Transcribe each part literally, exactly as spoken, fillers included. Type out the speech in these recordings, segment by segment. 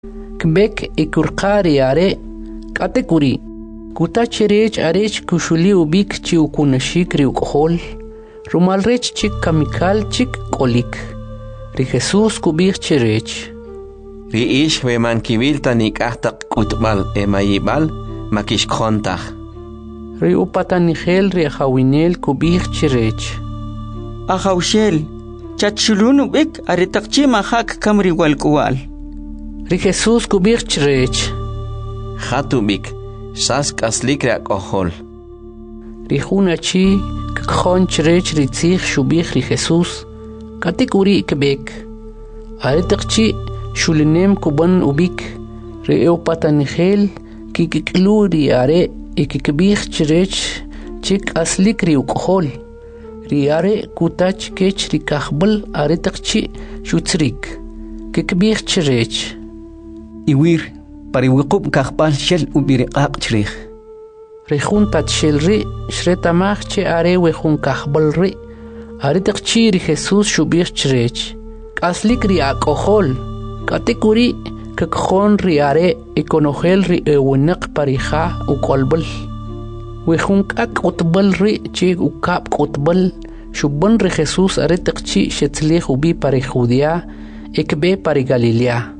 Kbek ikurqari are katekuri. Kuta chirech arech kushuli ubik chi ukunashik riukhol. Rumalrech chik kamikal chik kolik. Ri Jesus kubik chirech. Ri ish we man kivilta nikahtak kutbal emayibal makish kontach. Ri upatanigel ri hawinel kubik chirech. Ahawshel, chachulunu bik aritakchi mahak kamri walkuwal. Ri Jesus kubik chirech. Hatubik, sask aslikra kohol. Ri hunachi kkhon chirech ri tzich shubik ri Jesus. Katikuri kbek. Aritakchi shulinem kuban ubik. Ri upatanigel kikiklu ri are ikikbik chirech chik aslik ri ukhol. Riare kutach kech rikahbal aritakchi shutzrik. Kikbik chirech. Iwir, pariwikub kahbal shel ubiriqaq chirich. Rihun tatshilri shretamach che are wehun kahbal ri. Aritakchi ri Jesus shubik chirech. Aslik ri akohol. Katikuri kakkhon riare ikonogel ri ewinak parija ukolbal. Wehun kak utbal ri chi ukap utbal. Shubban ri Jesus aritakchi shetzlich ubi pari Judea ekbe pari Galilea.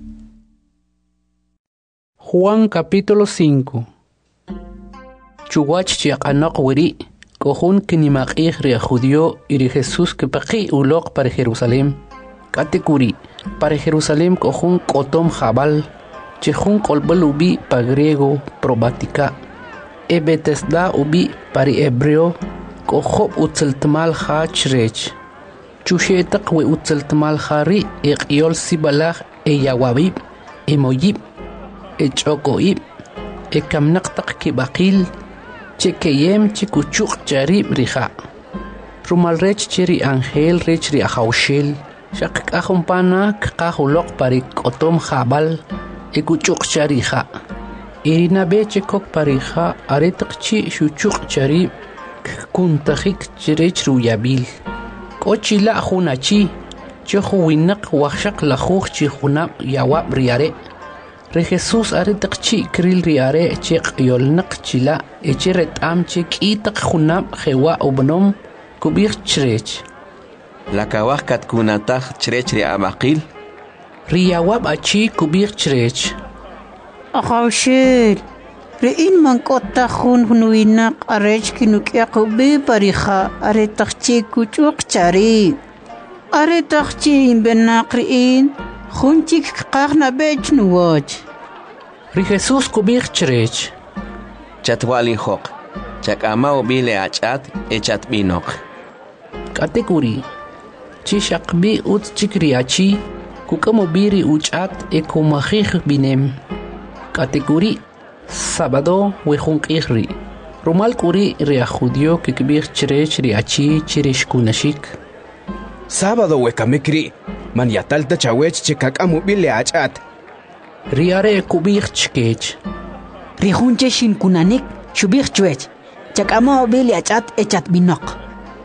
Juan capítulo cinco. Chuwach chiaqanaq wiri kohun kinimaqih ri judío y ri Jesus kepaqi uloq para Jerusalén. Katekuri para Jerusalén kohun kotom jabal chehun kolbal ubi pa griego probatica. E Betesda ubi pari hebreo kohob utzeltmal ha chrech. Chushetaq we utzeltmal hari iqyol sibalaj e yawabib e moyib e chokoib e kamnaqtaq kibaqil chekeyem chikuchuq charib riha. Rumal rech chiri angel rech ri ahawshel shaq qahumpana qahuloq pari kotom jabal e kuchuq chariha. Irina beche kok parija aretaqchi shuchuq charib kuntajik chirech ruyabil. Kochila hunachi chohu winak wahshaq lahuj chi hunab yawab riare. Re Jesus aretaqchi kril riare chiq yolnaq chila echeret am chik itaq hunab jewa ubnom kubik chirech. La kawah kat kunatah chirech ri abaqil. Riyawab achi kubik chirech. Ahawshel, rein man kota khun hunuinak arech kinukiakubi parija aretakchi kuchuk chari. Aretakchi benak rein khunchik qaqna bech nuwach. Ri Jesus kubik chirech. Chatwali hok. Chakama ubile achat echat binok. Katekuri. Chishakbi ut chikriachi kukamobiri uchat ekumahih binem. Katekuri sábado wehun qihri. Rumal kuri ria judío kikbir chirech riachi chirish kunashik. Sábado wekamikri, man yatalta chawech chikakamu bile achat. Riare kubir chkech. Rihunche shin kunanik shubir chwech. Chakama bili achat echat binok.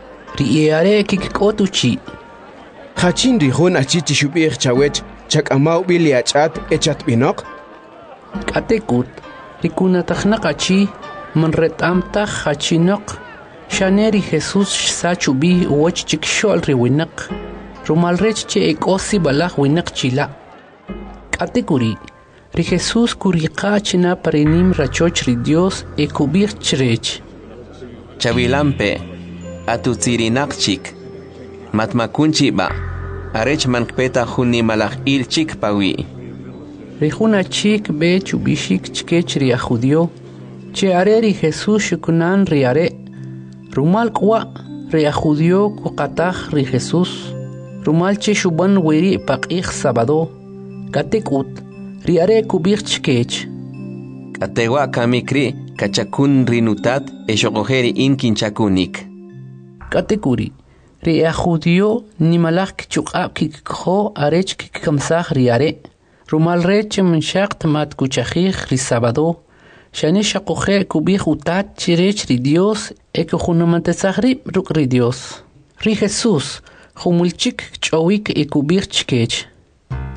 Riare kikikotuchi. Hachin rihun achichi shubir chawech chakama bile achat echat binok. Katekut, rikunatahnaqachi man retamta hachinok shaneri Jesus sachubi woch chikshol riwinak rumalrech che ekosi balaj winak chila. Katekuri, ri Jesus kuriqa china parenim rachoch ri Dios ekubir chrech. Chavilampe atutsirinaqchik matmakunchi ba arech mankpeta huni malaj il chik pawi. Rihuna chik be chubishik chkech ria judío, che are ri Jesus shukunan riare. Rumal kwa ria judío kuqataj ri Jesus. Rumal che shuban wiri paqih sábado. Katekut, riare kubik chkech. Katewa kamikri kachakun rinutat eshoqojeri inkin chakunik. Katekuri, ria judío nimalaj kchuqab kikho arech kikamsaj riare. Rumal reche menshaq mat kuchajij ri sábado. Shani shaqoje kubij utat chirech ri Dios eke junamantetzaj ruk ri Dios. Ri Jesus, humulchik ch'owik e kubij chkech.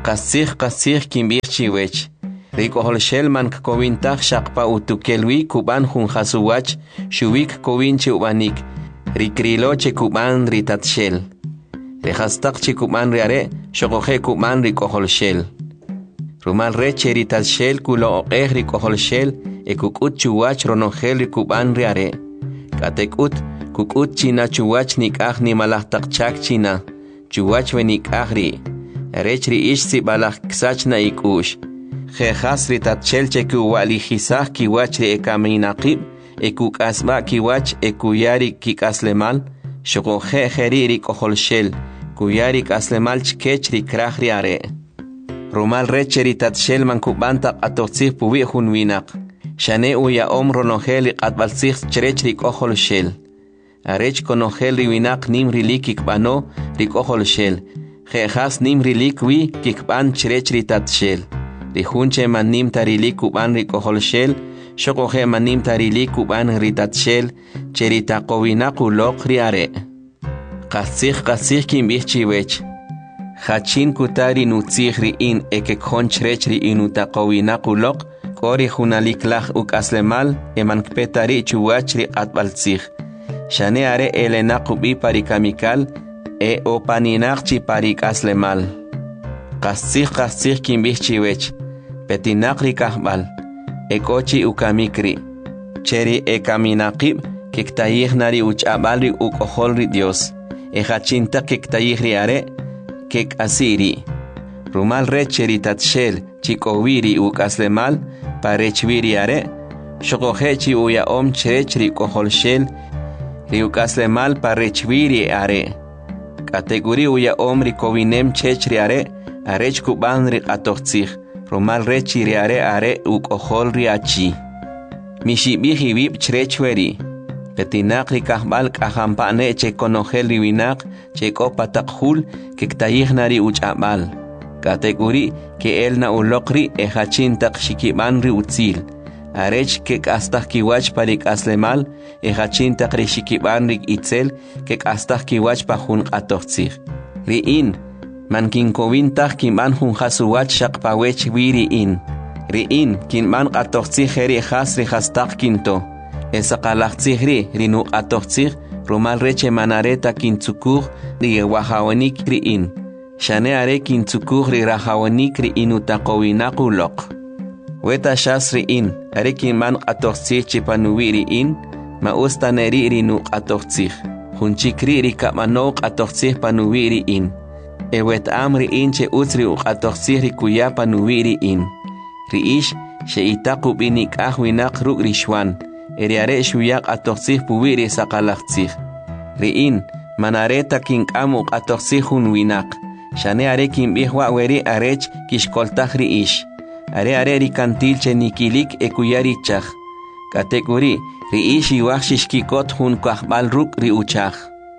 Qasih qasih kimbih chiwech. Rikohol shel man kovintach shaqpa utukelwi kuban hun hasuwach, shubik kovinche ubanik. Rikrilo che kuban ritat shel. Rehastak che kuban riare, shokohe kuban rikohol shel. Rumal reche ritat shel kulo oqeh rikohol shel, e kukut chuwach ronogel rikuban riare. Katekut, kukut china chuwach nikah ni malahtak chak china. Chuwach ve nikah ri. Rech ri ish si balak ksach na ikush. Jejas ritat shel che kuwali hisah kiwach ri ekaminaqib, e kukasba kiwach e kuyari kikaslemal, shokohe jeri rikohol shel, kuyari kaslemal chkech rikrah riare. Rumal reche ritat shel man kubanta atotzih pubi hun winak. Shane uya om ronogel atbalsih cherech rikohol shel. Arech konogel riwinak nim rilik ikbano rikohol shel. Jejas nim rilik wi kikban cherech ritat shel. Rihunche man nim tarilik kuban rikohol shel. Shokohe man nim tarilik kuban ritat shel. Cherita kowinak ulok riare. Qasih qasih kimbih chiwech. Hachin kutari nutzih riin eke konchrech riin utaqowinak ulok. Kori hunalik lach uk aslemal eman kpetari chuwach ri atbaltzih. Shane are elenak ubi parikamikal e opaninak chi parik aslemal. Qasih qasih kimbih chiwech. Petinak ri kahbal. Ekochi ukamikri. Cheri ekaminaqib kiktayih nari uchabal ri ukohol ri Dios. E hachinta kiktayih ri are kek asiri. Rumal recheri tatshel chikowiri uk aslemal parechviri are. Shokohechi uya om cherech ri kohol shel ri uk aslemal parechviri are. Kategori uya om ri kovinem chech ri are. Arech kuban ri atochtzih. Rumal rechi ri are are uk ohol ri achi. Mishibihi vip cherechveri. Petinak ri kahbal kahampane che konogel ri winak che kopatakhul kiktayih nari uchabal. Kategori que el na ulokri e hachin tak shikiban ri utzil. Arech ke kastak kiwach parik aslemal e hachin tak ri shikiban ri itzel ke kastak kiwach pa hun atochtzih. Ri in man kin kovin tak kiman hun hasuwach shakpawech wiri in. Ri in kin man atochtzih eri has ri hastak kinto. Esa kalachtzih ri ri nu atochtzih rumal reche manareta kintzukur ri wahawanik ri in. Shane are kintzukur ri rahawanik ri inutakowinak ulok. Weta shas ri in, are kin man atochtzih chipanuwi ri in, ma ustaneri ri nu atochtzih. Hunchikri ri kamanok atochtzih panuwi ri in. E wet am ri in che utri uk atochtzih ri kuya panuwi ri in. Ri ish she itakub inik ahwinak ruk ri shwan. Eri are shuyak atochtzih puwi ri sakalachtzih. Ri in, manareta kin amuk atochtzih hun winak. Shane are kin bihwa weri arech kishkoltach ri ish. Are are ri kantil che nikilik ekuyari chach. Kategori ri ish iwach shishkikot hun kahbal ruk ri uchach.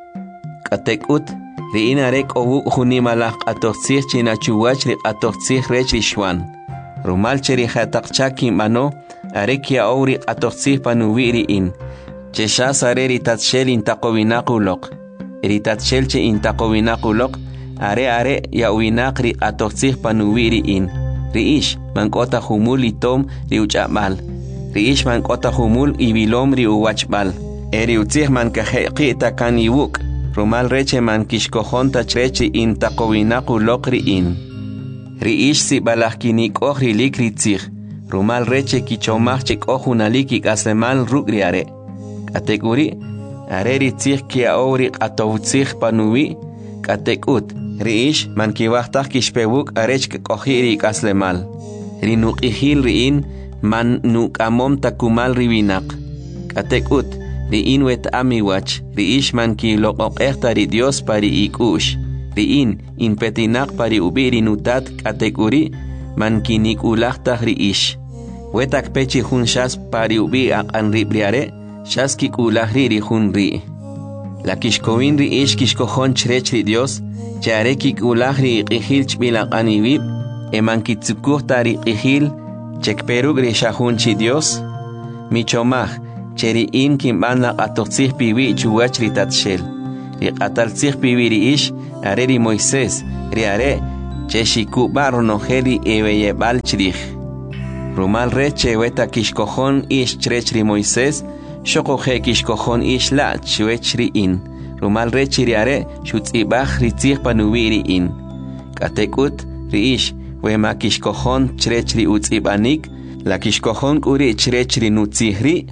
Katekut ri in are kowuk hunimalach atochtzih chinachuwach ri atochtzih rech ri shwan. Rumal che ri hatakchak kin mano are kia ori atochtzih panuwi ri in. Che shas are ri tatshel intakowinak ulok. Ri tatshel che intakowinak ulok. Are are ya winak ri atochtzih panuwi ri in. Ri ish mankota humul itom ri uchamal. Ri ish mankota humul ibilom ri uwachbal. Eri utzih man kaheqi takan iwuk. Rumal reche man kishkohon tachrechi in takowinak ulok ri in. Ri ish si balahkinik oh ri lik ri tzih. Rumal reche kichomach chik oh unalik ik aslemal ruk ri are. Kategori are ri tzih kia ori atovutzih panuwi. Katekut ri ish man kiwachtak kishpewuk arech kohiri kaslemal. Ri nuqihil ri in man nukamom takumal riwinak. Katekut ri in wet amiwach ri ish man kilokok ekta ri Dios pari ikush. Ri in in petinak pari ubiri nutat kategori man kinikulachtak ri ish. Wetak pechi hun shas pari ubi akan ribriare shas kikulahri ri hun ri. La kishkowin ri ish kishkohon chrech ri Dios, chare kikulah ri iqihil chbilak anibib, eman kitzukuh tari iqihil, chekperuk ri shahun chi Dios, michomah, cheri in kimban la atotzih piwi chuwach ri tatshel. Ri qataltzih piwi ri ish, are ri Moisés, ri are, che shikuba ronojeli ebeyebal chrij. Rumal rech che weta kishkojon ish chrechri Moisés, shokoje kishkojon ish la chwechri in. Rumal rech riare shutzibach ritzich panuwiri in. Katekut riish wema kishkojon chrechri utzibanik, la kishkojon uri chrechri nutzihri.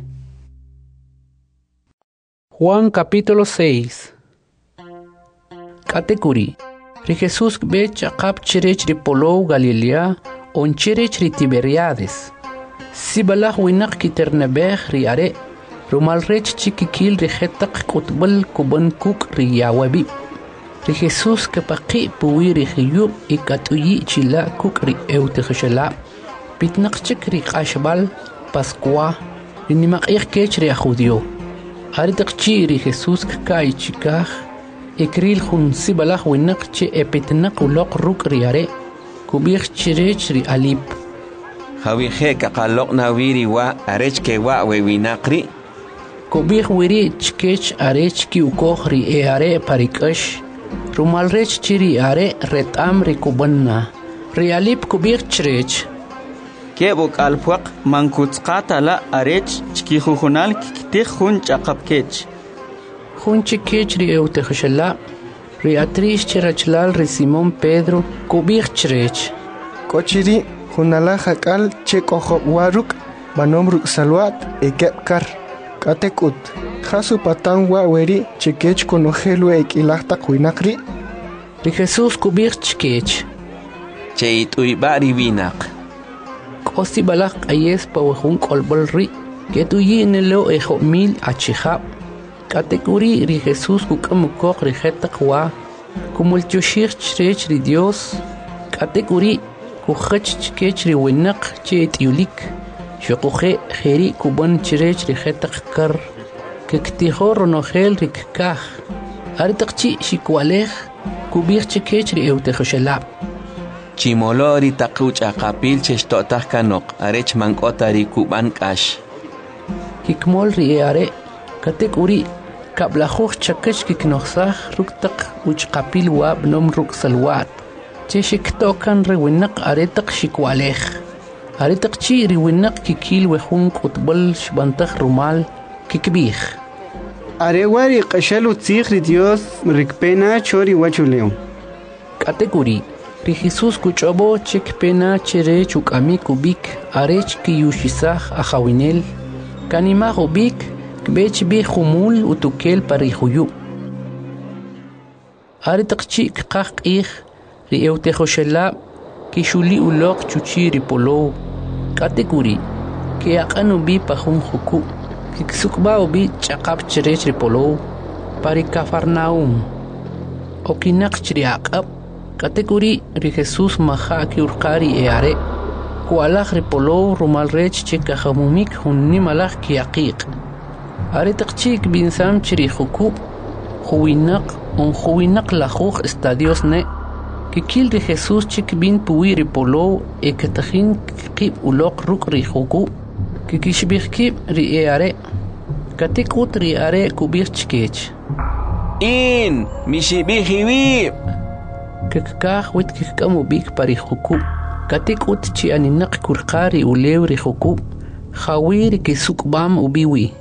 Juan capítulo seis. Katekuri. Ri Jesús bech akap chirech ri Polou Galilea on chirech ri Tiberiades. Sibalah winak kiternebech ri are. Rumal rech chikikil ri hetak kutbal kuban kuk ri yawabi. Ri Jesús kapaki puwi ri hiyub ikatuyi chila kuk ri eutekhishala. Pitnak chik ri kashbal Pascua. Ri nimak ik kech ri ajudio. Aritak chi ri Jesús kai chikah. Ekril jun sibalah winak che epitnak ulok ruk riare. Kubich chirech ri alip. Hawije kakalok na wiri wa arech ke wa we winakri. Kubich wiri chkech arech ki ukoh ri e are parikash. Rumal rech chiri are retam ri kubanna. Ri alip kubich chirech. Kebuk alpuak mankutzkata la arech chkijujunal kiktih jun chakapkech. Jun chikech ri eutekhishala. Ri atrish chirachlal ri Simón Pedro kubich chirech. Kochiri junala hakal chekojo waruk manom ruk salwat ekepkar. Katekut. Jasu patan wa weri chikech konojelu ekilahta kuinakri. Ri Jesús kubich chikech. Che ituibari winak. Kosti balak ayes pawahun kolbol ri. Ketuyi nelo ejo mil achihab. Katekuri ri Jesús kukamukok ri hetak wa. Kumulchushir chrech ri Dios. Katekuri kuchach chkech ri winak che etiulik. Shokuche jeri kuban chrech ri hetak kar. Kektijo ronogel ri kkah. Aritakchi shikwalej kubich chkech ri eutekhishala. Chimolo ri takuch akapil cheshtotak kanok arech mankota ri kuban kash. Kikmol ri are katekuri kablajuj chakech kiknoxaj ruktak uchqapil wa bnom ruk salwat. Che shiktokan ri winak aretak shikwalej. Aretak chi ri winak kikil wejun kutbal shbantaj rumal kikbij. Arewari qashalu tzig ri Dios rikpena chori wachuleo. Katekuri ri Jesús kuchobo chik pena chere chukami kubik arech ki yushisaj ajawinel. Kanima ubik kbech bi khumul utukel parihuyu. Aritak chik qaq ih ri eutejoshela ki shuli ulok chuchi ri Polou. Katekuri ki aqanu bi pahun huku. Ki ksukba ubi chaqab cherech ri Polou. Pari Cafarnaum. Okinak chri aqab. Katekuri ri Jesús maha ki urqari e are. Kualaj ri Polou rumal rech che kahamumik hunni malaj ki aqiq. Aritak chik binsam chiri huku. Huwinak un huwinak lajuj estadios ne. Kikil ri Jesús chik bin puwi ri Polou e ketajin kib ulok ruk ri huku. Kikishbih kib ri e are. Katekut ri are kubir chkech. In mishibihiwib. Kekah wit kikamu bik pari huku. Katik ut chi aninak kurqari ulew ri huku. Khawiri ki sukbam ubiwi.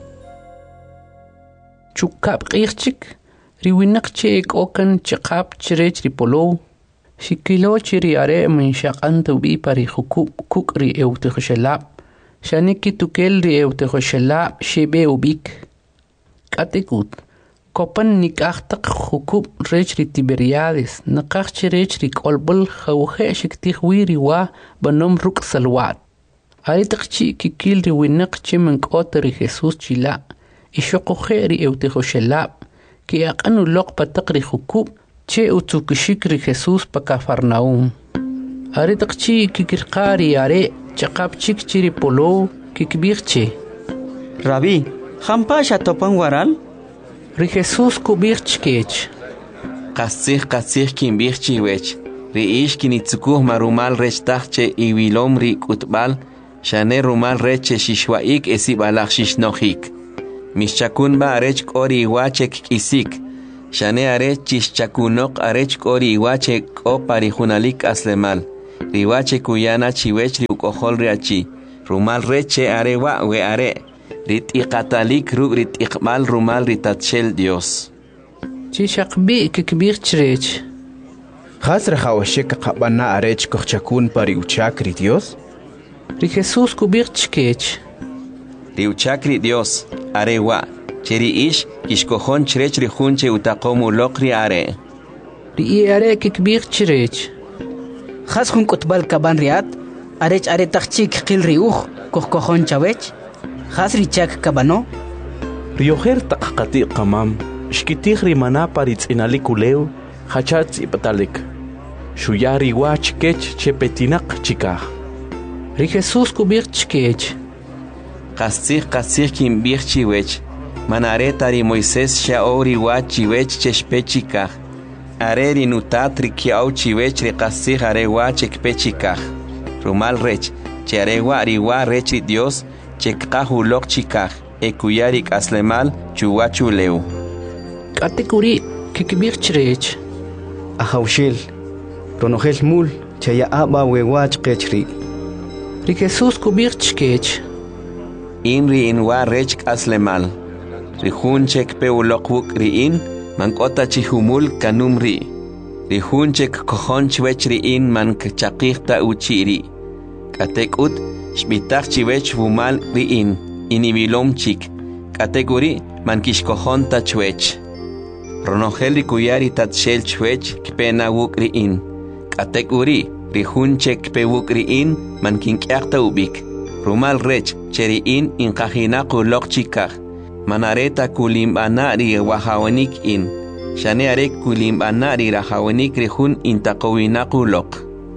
Chukab qirchik. Riwinak chi ek okan chikab chirech ri Polou. Shikilo chiri are min shaqan tubi pari huku kuk ri eutekhishalab. Shaniki tukel ri eutekhishalab shibe ubik. Katikut. Kopan nikachtak hukub rech ri Tiberiades, nakach rech ri kolbol khawhe shiktih wiri wa banom ruk salwat. Aritak chi kikil ri winak chi menkot ri Jesús chila, ishokhe ri eutekhishalab, ki aqanu lok patak ri hukub, che utukishik ri Jesús pa Cafarnaum. Aritak chi kikirqari are, chaqab chik chiri Polou, kikbirche. Rabbi, hampa shatopan waral? Ri Jesús kubich chkech. Qasih qasih kimbich chiwech. Ri ish kinitzukuh marumal rech tahche iwilom ri kutbal. Shane rumal reche shishwaik esibalach shishnohik. Mischakun ba rech kori wachek kisik. Shane are chishchakunok arech kori iwache ko parijunalik aslemal. Riwache kuyana chiwech riukohol riachi. Rumal reche arewa we are. Rit iqatalik rub rit iqmal rumal ritatshel Dios. Chishakbi kikbir chrech. Khasra khawashek qabana arech kochakun pariuchakri Dios. Ri Jesús kubir chkech. Riuchakri Dios arewa. Cheri ish kishkohon chrech rijunche utakomu lokri are. Ri are kikbir chrech. Khas hun kutbal kaban riat. Arech are takchik qil riuch kohkohon chawech. Khas richak kabano. Rioher taqqati qamam. Shkitih rimana paritz inalikuleu. Hachatz ipatalik. Shuyari wach kech chepetinak chikah. Ri Jesús kubir chkech. Qasih qasih kim bir chiwech. Manare tari Moisés shaori wa chiwech cheshpechikah. Are rinutat rikiau chiwech riqasih are wa chekpechikah. Rumal rech, chearewa riwa rech ri Dios, chekqahu lok chikah, ekuyarik aslemal chuwachu leu. Katekuri kikbir chrech. Ahaushel, ronogel mul, chaya aba wewach kechri. Ri Jesús kubir chkech. Inri inwa rech aslemal. Rihun chek peulok riin, mankota chihumul kanumri. Rihun chek kohon chwech riin man kachakirta uchiri. Katekut, shbitach chiwech vumal riin, inibilom chik. Kategori man kishkohon ta chwech. Ronogel kuyari tatshel chwech kpena wuk riin. Kategori, rihun chek pewuk riin man kinkyakta ubik. Rumal rech, cheriin inkajinaku lok chikach. Manareta kulimbana ri wahawanik in. Shane are kulimbana ri rahawanik rihun intakawinaku lok.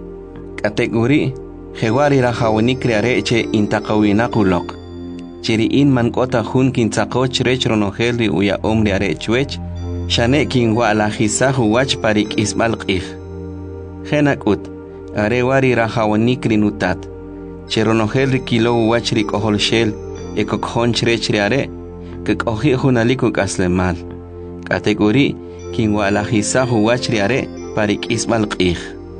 Kategori, hewari rahawanik riareche intakawinaku lok. Chiri in mankota hun kintakoch rech ronogel ri uya om riarechwech. Shane kinwa la hisahu wach parik isbalqih. Henakut, arewari rahawanik rinutat. Cheronogel ri kilo wach ri kohol shel, ekokon chrech riare. Que cogi junalico caslemal. Categorí, quien walajisa huachriare, parik ismal qih.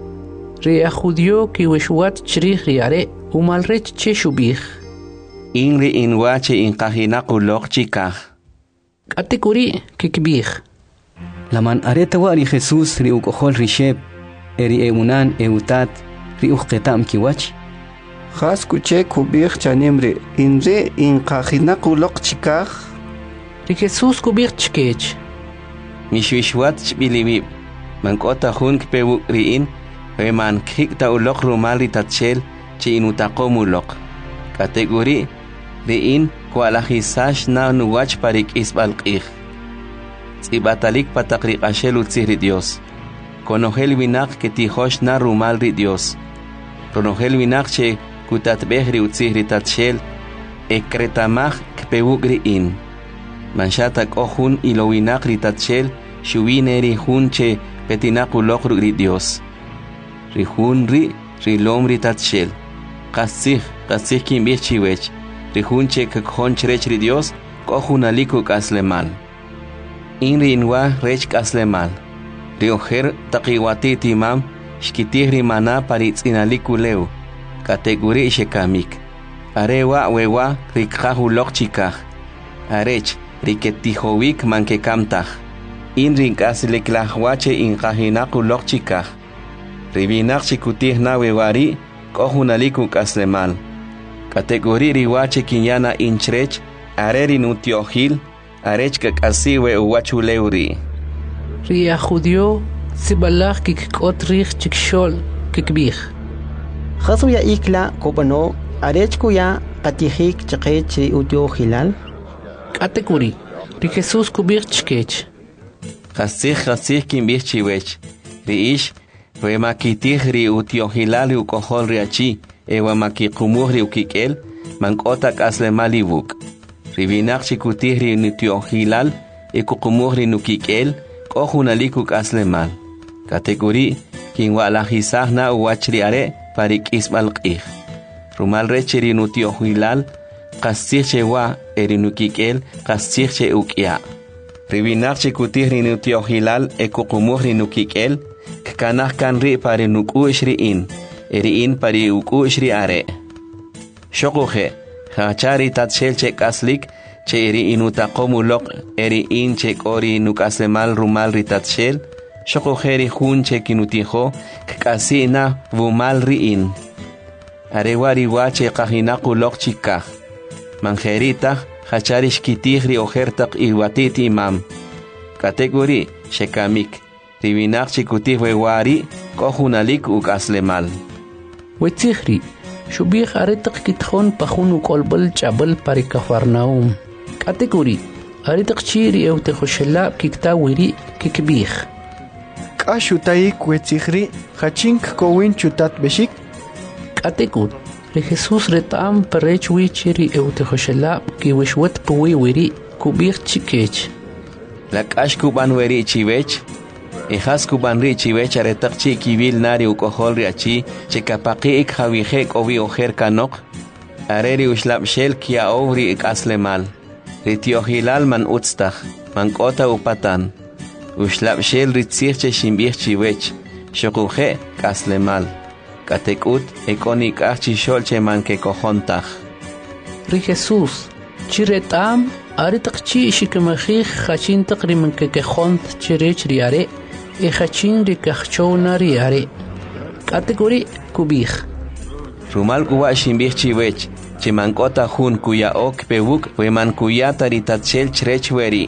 Ria judio ki wishwat chrich riare, umalrech cheshubich. Inri inwache inkajinaku lok chikah. Categorí kikbich. Laman areta wari Jesús ri ukohol risheb, eri eunan eutat, ri uqetam kiwach. Khas kuche kubir chanemre, inre inkajinaku lok chikah. Ri Jesús kubir chkech. Mishwishwat chbilibib. Mankota hun kpewuk riin, we man kikta ulok rumali tatshel, chi inutakomu lok. Kategori, riin kwalahisash na nuwach parik isbalqih. Tsibatalik patakrik ashel utzihri Dios. Konogel winak que tijosh na rumal ri Dios. Ronogel winak che kutatbehri utzihri tatshel, ekretamach kpewuk riin. Manshatak ohun ilowinak ritatshel, shuwine rihun che petinaku lokru ri Dios. Rihun ri, rilom ritatshel. Qasih, qasih kimbih chiwech. Rihun che kakhon chrech ri Dios, kohun aliku kaslemal. Inri inwa rech kaslemal. Rioher taqiwati timam, shkitih rimana paritz inaliku leu. Kategori shekamik. Arewa wewa rikhahu lok chikah. Arech, riketijowik mankekamtaj. Inrin kasleklahwache inkajinaku lok chikah. Ribinak chikutih na wewari, kohunaliku kaslemal. Kategori riwache kinyana inchrech, areri nutiohil, arech kakasiwe uwachuleuri. Ria judio, sibalach kikot rich chikshol, kikbich. Khasuya ikla kopano, arech kuya katihik chakech ri utio hilal. Categorí, ri Jesús kubir chkech. Qasih qasih kimbih chiwech. Ri ish, we makitih ri utiohilal ri ukohol riachi, ewa makikumuh ri ukikel, mankota kaslemali vuk. Ri binak chikutih ri utiohilal, ekukumuh ri nukikel, kohunaliku kaslemal. Kategori, kinwa lahisah na uwachriare, parik isbalqih. Rumal reche ri utiohilal, qasih chewa erinukik'el qasih che uk'ya Ribinak chikutih rinutiohilal ekukumuh rinukikel, kakanah kan ri pari nuku ishriin, eriin pari uku ishri are. Shokuhe, hachari tatshel chek aslik, che eri inutaqomulok, eriin chek ori nukaslemal rumal ritatshel, shokuhe ri hun chek inutiho, kakasina vumal riin. Arewari wache kahinakulok chikah. Manjerita, hacharish kitihri ojertak iwatit imam. Kategori, shekamik. Ribinak chikutih wewari, kohunalik uk aslemal. Wetzihri, shubih aretak kitjon pahun ukolbal chabal pari Kafarnaum. Kategori, aretak chiri eutehoshelab kiktawiri kikbih. Kashutaik wetzihri, hachink kowin chutat beshik. Kategut, re Jesús retam parech wichiri eutehoshelab ki wishwet puwi wiri kubir chikech. Lakash kuban weri chivech, Ijas kuban ri chivech aretak chi kibil nari ukohol riachi, chekapaki ik javijek ovi ojer kanok, areri ushlab shel kia ovri ik aslemal, ritiohilal man utstach, man kota upatan, ushlab shel ritzirche shimbich chivech, shokuje kaslemal. Katekut ekonik achi sholche man ke kohontach. Ri Jesús, chiretam, aritak chi shikemachich hachin takri man ke kohont chirech riare, e hachin ri kachona riare. Kategori kubich. Rumal kuwa shimbich chiwech, chimankota hun kuya ok pewuk, we man kuya taritatchel chrech weri.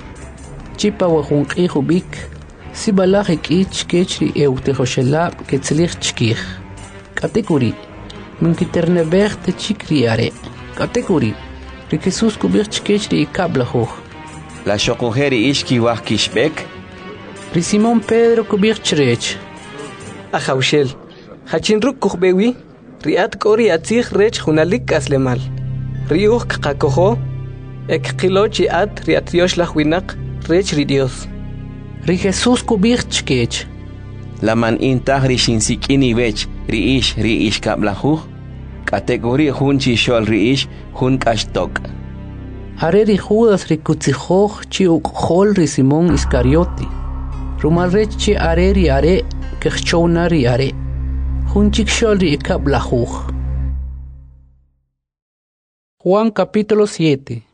Chipa wahunki hubik, sibalach ich kechri eutehoshelab ketzlich chkich. Kategori, min kiternebech te chikriare. Kategori, ri Jesús kubich chkechri kablahoch. La shokujeri ishki wah kishbek. Ri Simón Pedro kubich chrech. Ajaushel, hachinruk kuchbewi, riat kori atzich rech hunalik aslemal. Riuch kakakoho, ek kilochi at riat yosh lachwinak, rech ri Dios. Ri Jesús kubich chkech. La man intah ri shinsikini vech, ri ish ri ish kablahuch. Kategori hun chishol ri ish, hun kashtok. Are ri Judas ri kutzihoch chi ukhol ri Simón Iscarioti. Rumal rech chi are ri are, kechchona ri are. Hun chikshol ri kablahuch. Juan capítulo siete.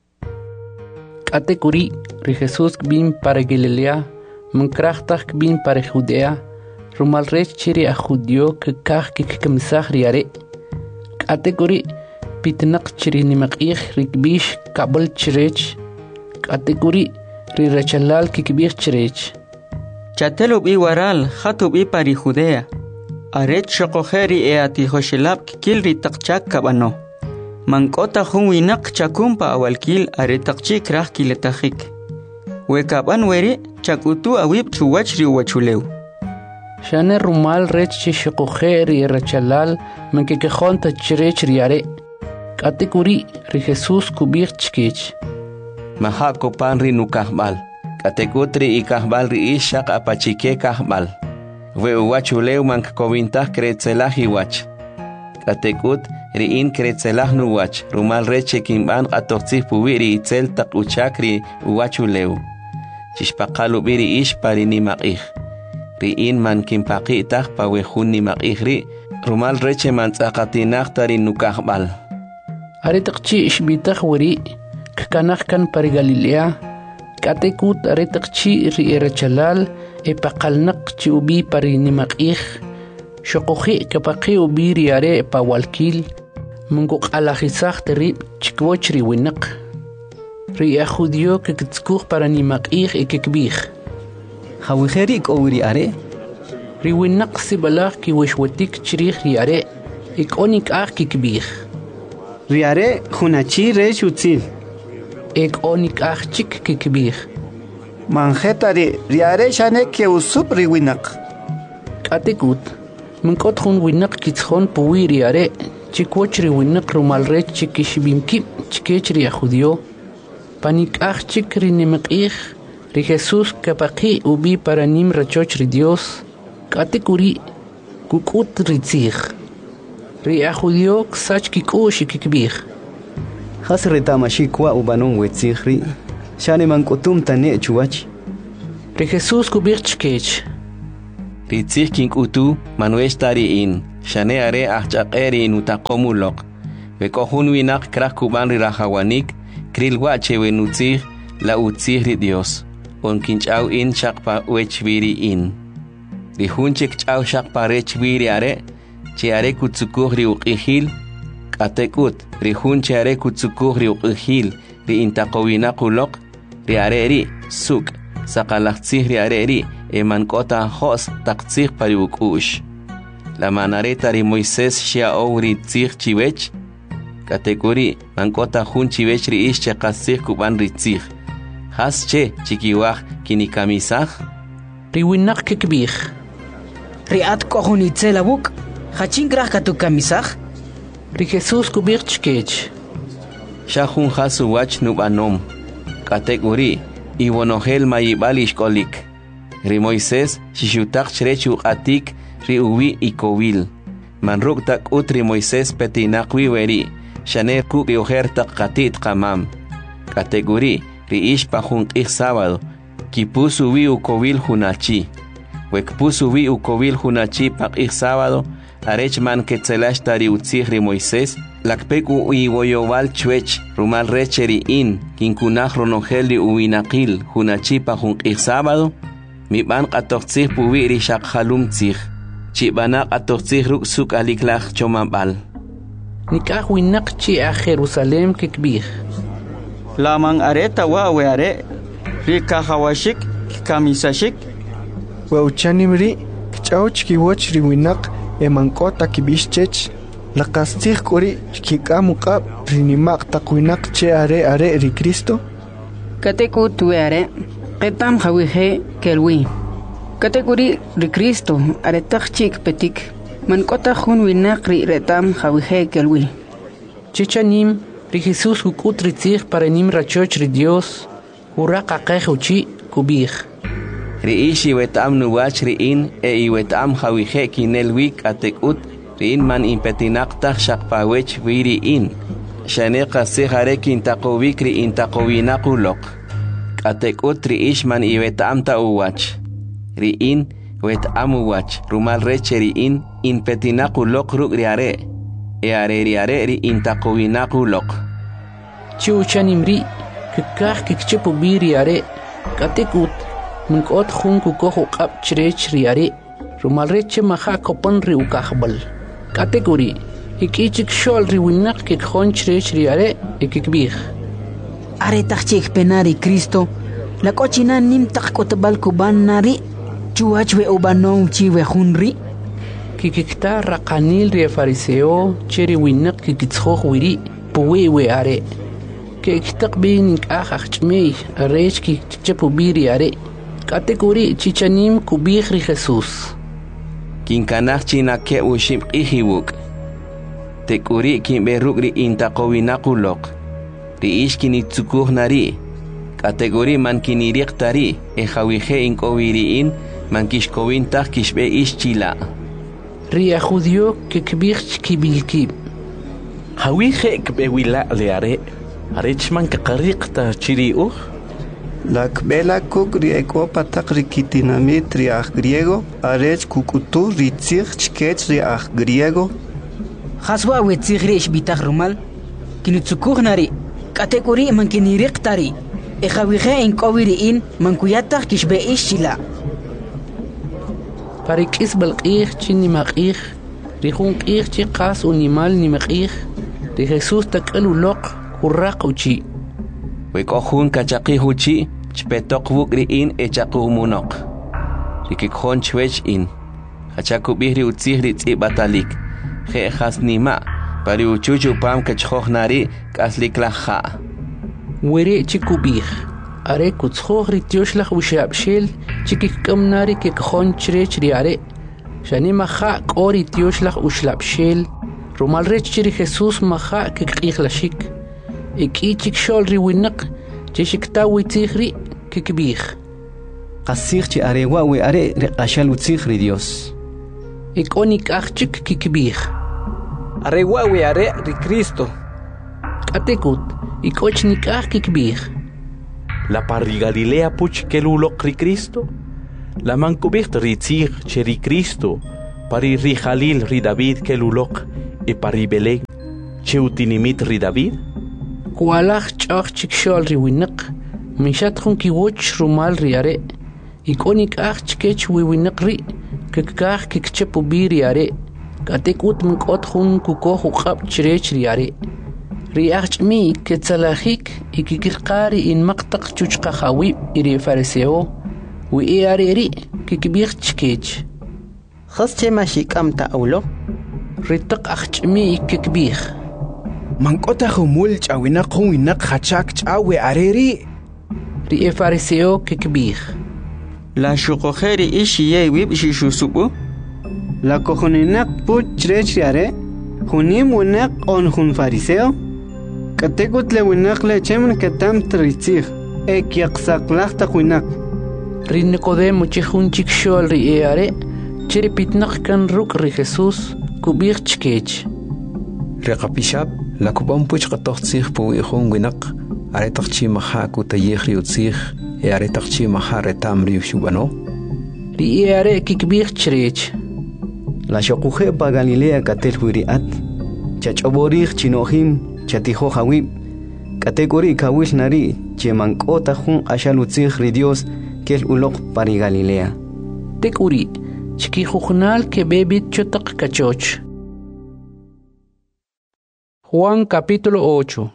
Kategori ri Jesús bin para Galilea, mankrachtach bin para Judea, rumal rech chiri a Judio que kach que kamsach riare. Kategori pitnak chiri nimak ich rikbish kabel chirech. Kategori ri rachalal kikbich chirech. Chatelub i waral, hatub i pari Judea. Aret shokojeri e ati hoshelab kikil ri takchak kabano. Mankota hunwinak chakumpa awalkil aretakchi krah kiletahik. Wekaban weri chakutu awib chuwachri wachuleu. Shane rumal rech shikojeri rachalal menkekehonta chirech riare. Kategori ri Jesús kubich chkech. Mahako pan ri nukahbal. Kategotri ikahbal ri ishak apachike kahbal. We wachuleu mankkovintah kretzelah iwach. Katekut riin kretzelah nuwach. Rumal reche kimban atortzih puwiri itzel tak uchakri uwachuleu. Chishpakalu biri ish pari nimakih. Riin man kimpakitah pawehun nimakih ri. Rumal reche man tzakatinah tari nukahbal. Aretakchi ishbitah wari. Kakanah kan pari Galilea. Katekut aretakchi ri erachalal. Epaqalnak chi ubi pari nimakih. Shokoji kapaki ubi riare pa walkil. Mungok alajizah terib chikwoch ri winak. Ri a Judio que kitskuch para nimakih e kikbih. Hawiheri ik owri are. Ri winak sibalach ki wishwatik chirih riare. Ik onik ah kikbih. Riare hunachi re shutzil. Ik onik ah chik kikbih. Manjetari riare shane ke usup ri winak. Katekut. Mungkot hun winak kitshon puwi riare. Chikwoch ri winak rumal rech chikishbimkip chikech ri a Judio. Panik ah chik ri nimakih. Ri Jesús kapaki ubi para nim rachoch ri Dios. Katekuri kukut ritzich. Ri a Judio ksach kikush kikbih. Has retamashikwa ubanon wetzihri. shane manqutum tane chuwach. Ri Jesús kubich chkech. Ritzih king utu manuesh tari in. Shane are achaqeri in utaqomulok. Vekohun winak krak kuban ri rahawanik. Kril wache wenutzih la utzih ri Dios. On kinchau in shakpa wechviri in. Ri hunchik chau shakpa rechviri are. Che are kutsukuh ri uqihil. Katekut ri hunche are kutsukuh ri uqihil. Ri intaqowinakulok. Ri are ri suk. Sakalachtzih ri are ri. Eman kota hos taktzih pari ukush. La manareta ri Moisés shia ori tzih chiwech. Kategori mankota hun chiwech ri ish che kasih kuban ri tzih. Has che chikiwach kinikamisach. Ri winak kikbich. Ri at kohun itzelabuk. Hachin grach katu kamisach. Ri Jesús kubich chkech. Shahun hasu wach nubanom. Kategori iwonohel mayibalish kolik. Ri Moisés shishutak chrechu atik ri uwi ikowil. Manruk tak utri Moisés petinakwi weri. Shane kuk yoher tak katit kamam. Kategori ri ish pahun ik sábado. Kipusu wi ukowil hunachi. Wekpusu wi ukowil hunachi pak ik sábado. Arech man ketzelash tari utzih ri Moisés. Lakpek u iwoyowal chwech rumal recheri in. Kinkunach ronogeli uwinakil hunachi pahun ik sábado. Mi ban qatoqtzih puwi ri shaq halum tzih. Chibana qatoqtzih ruk suk aliklach chomabal. Nikah winak chi a Jerusalem kikbich. Lamang areta wa we are. Ri kahawashik kamisashik. Wauchanim ri kchauch kiwoch ri winak emankota kibishchech. Laqastih kuri kikamuqab rinimaq taqwinak che are are ri Cristo. Kateku tuare. Ketam hawihe kelwi. Kategori ri Cristo aretak chik petik. Mankota hun winak ri retam hawihe kelwi. Chichanim ri Jesús hukut ritzih para nim rachoch ri Dios. Hura kakeh uchi kubich. Ri ishi wetam nuwach ri in e i wetam hawihe kinelwik atekut ri in man impetinaktah shakpawech viri in. Shane qasih arek intaqowik ri intaqowinakulok. Atekut ri ish man i wetam ta uwach. Ri in wetam uwach. Rumal reche ri in in petinaku lok ruk ri are. E are ri are ri intaqowinaku lok. Chiuchanim ri kikah kikchepu bi ri are. Katekut munkot hun kukohu qab chrech ri are. Rumal reche maha kopan ri ukahbal. Kategori ikichik shol ri winak kikhon chrech ri are e kikbich. Are takchik penari Cristo. La cochina nim takkotabal kuban nari. Chuachwe ubanom chiwe hunri. Kikikta rakanil ri fariseo cheri winak kikitskhoh wiri. Puwe we are. Kiktak binik ahach chmei arech ki chichepu biri are. Kategori chichanim kubich ri Jesús. Kinkanach china ke ushim ihiwuk. Tekuri kimberuk ri intaqowinakulok. Ri ish kinitsukuh nari. Kategori man kiniriq tari. E hawihe inkowiri in. Man kishkowin tak kishbe ish chila. Ri a judio kikbich kibilkib. Hawihe kbewila le are. Arech man kakariq ta chiri uh. La kbela kuk ri eko patak ri kitinamit ri ah griego. Arech kukutu ri tzich chkech ri ah griego. Haswa we tzich ri ish bitach rumal. Kinitsukuh nari. Kategori man kiniriq tari. E hawihe inkowiri in man kuyatach kishbe ish chila. Parikis balqih chini maqih. Rihun qih chi qas unimal ni maqih. Ri Jesús takal ulok hurraq uchi. Wekohun kachaqih uchi chpetok wuk ri in e chaquh munok. Rikikhon chwech in. Hachakubih ri utzih ri tzi batalik. He khas nima. Pari uchuchu pam kachhoh nari kaslik laha. Were chikubih. Are kutshoh ri tioshlah ushabshil chikikam nari kikhon chrech ri are. Shani maha kori tioshlah ushlabshil. Rumal rech chiri Jesús maha kikih lashik. Iki chikshol ri winak chishikta witzih ri kikbih. Qasih chi are wa we are ri qashal utzih ri Dios. Ikonik achchik kikbih. Are wa we are ri Cristo. Katekut ikochnik ach kikbih. la pari Galilea puch kelulok ri Cristo, la mancubicht ri tzig che ri Cristo, pari ri Jalil ri David kelulok, e pari Belén che utinimit ri David. Kualach chach chikshol ri winak, mishat khun ki woch rumal ri are, ikonik ach chkech wi winak ri, kikach kikchepu bi ri are, katek ut mkot khun kuko khab chrech ri are. رياخ مي كتلاخيك إكيكيقاري إن مقطق تشوشقا خاوي إري فارسيو وإياري ري كيكبيخ تشكيج خص ماشي كام تاولو ريتق أخش مي كيكبيخ منقطة خمولج أو نقو نق خاتشاك أو أريري ري فارسيو كيكبيخ لا شوقو خيري إيشي يويب إشي شو سوبو لا كوخوني نق بوت جريش ياري خونيم ونق أون خون فارسيو كتقول لونق لجمن كتام تريتيخ اك يقسق لاختق ونق ري نيكوديمو تشخون تشكشول ري اياري تشري بيتنق كان روك ري خيسوس كوبيخ تشكيج ري قبيشاب لا كوبام بوش قطوخ تسيخ بو يخون ونق اري تخشي مخا كو تيخ ريو تسيخ اياري تخشي مخا رتام ريو شوبانو ري اياري كيكبيخ تشريج لا شقوخي با غاليليا كتل وريات تشابوريخ تشينوخيم chatijo hawib categorí kawil nari che mankota jun ashalutzig ri Dios kel ulok pari Galilea tekuri chiki jujnal ke bebit chotak kachoch. Juan capítulo ocho.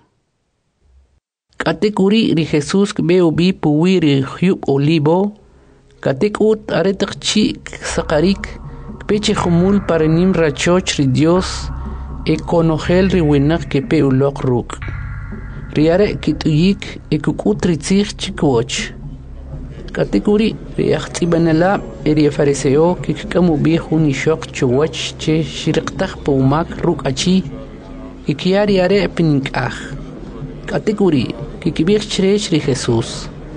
Categorí ri Jesús be ubi puwiri hyub olivo catekut aretak chi sakarik peche jumul parenim rachoch ri Dios e conogel ri winak ke pe ulok ruk. Riare kituyik e kukut ritzich chikwoch. Kategori riachti banala e ri fariseo ke kamu bi huni shok chwach che shirqtah pumak ruk achi e kiari are pinkah. Kategori ke kibir chrech ri Jesus.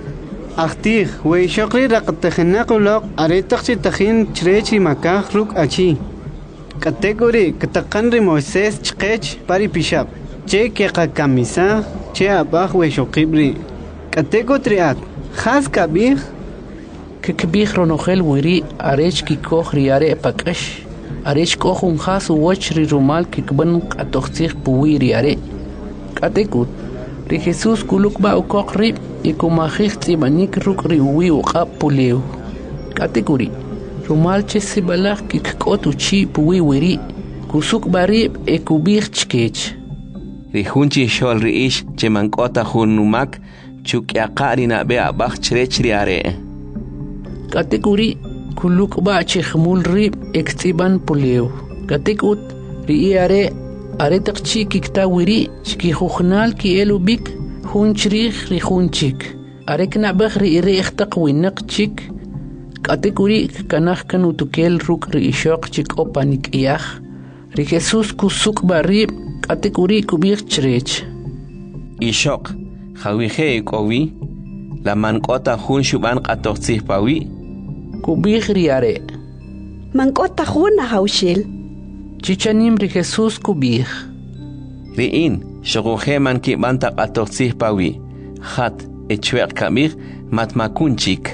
Achtir we shokri raqtakhna qulok aretaqsi takhin chrech ri makah ruk achi. Category katakan ri Moisés chqech pari pishab che ke kamisa che abah we shokibri category at khas kabih ke kabih ronogel wiri arech ki koch riare pakash arech koch un khas woch ri rumal ki kban atoxtir puwi riare category ri Jesus kuluk ba ukok ri ikumahich tibanik ruk ri wi uqap puleu category rumal che sibalach ki kotu chi puwi wiri kusuk barib e kubich chkech ri hunchi shol ri ish che mankota hunumak chuk yaqari na be abach chrech ri are kategori kuluk ba che khmul rib ektiban puleu katekut ri are are takchi kikta wiri chki khukhnal ki elubik hunchri ri hunchik are kna bakh ri ri ikhtaq winaq chik category kanach kanu tukel ruk ri ishok chik opanik iyach ri Jesus kusuk barib category kubir chrech ishok khawije kowi la mankota hun shuban qatoxih pawi kubir riare mankota hun haushil chichanim ri Jesus kubir ri in shogoje man ki banta qatoxih pawi khat echwer kamir matmakunchik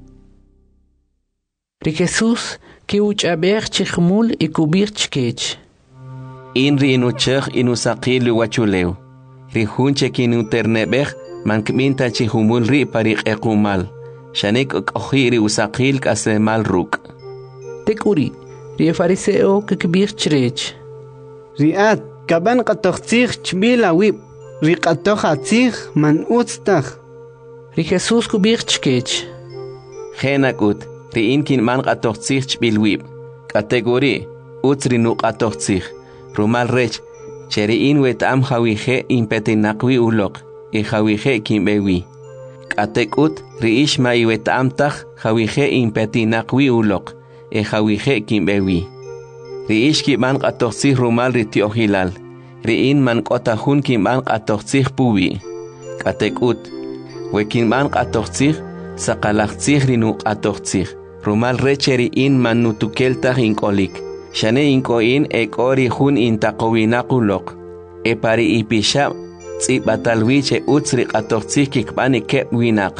ri Jesus ki uchaber chikhmul e kubir chkech in ri inu chekh inu saqil wachuleu ri hunche kinu terneber man kminta chihumul ri pariq equmal shanek okhiri usaqil kasemal ruk tekuri ri fariseo ke kubir chrech riat kaban qatoxtich chbila wib ri qatoxatzich man utstakh ri Jesus kubir chkech khenakut ri inkin man qatoxtich chbilwib category utsri nu qatoxtich rumal rech cheri in wet am khawije impetinaqwi ulok e khawije kimbewi qatekut ri ishma iwet am takh khawije impetinaqwi ulok e khawije kimbewi ri ishki man qatoxtich rumal ri tiohilal ri in man qota hun kim man qatoxtich puwi qatekut wekin man qatoxtich saqalaxtich ri nu qatoxtich rumal recheri in man nutukelta inkolik shane inko in ekori hun intaqowinaqulok e pari ipisha tsi batalwiche utsri qatortsih kikbani kep winak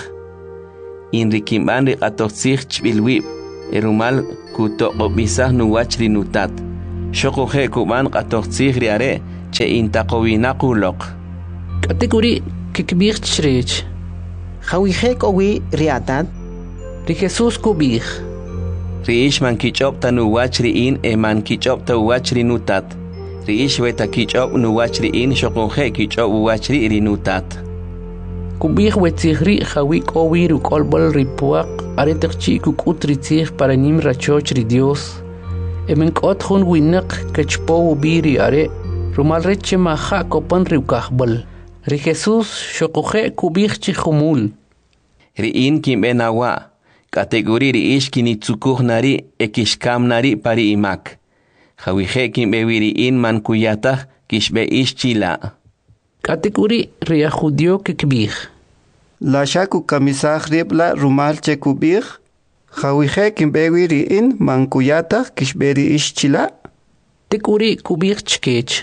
in rikimban ri qatortsih chbilwi erumal kuto obisah nuwach rinutat shoko he kuban qatortsih riare che intaqowinaquloq kategori kikbir chrech Hawi hek owi riatat ri Jesus kubih riish man kichop tanuwach riin e man kichop tawach rinutat riish weta kichop nuwach riin shoko he kichop wach rinutat kubih wetzihri hawi owi ru kolbol ripuaq areterchi kukutritzih para nim rachoch ri Dios emen kot hun winak kachpo biri are rumal reche maha kopan riukahbol ri Jesus shoko he kubih chi khumul riin kimbenawa kategori riish kinitsukuh nari ekishkam nari pari imak Hawihe kimbewiri in man kuyatah kishbe ish chila kategori ria judio kikbih La shaku kamisah ribla rumal che kubih Hawihe kimbewiri in man kuyatah kishberi ish chila Tekuri kubih chkech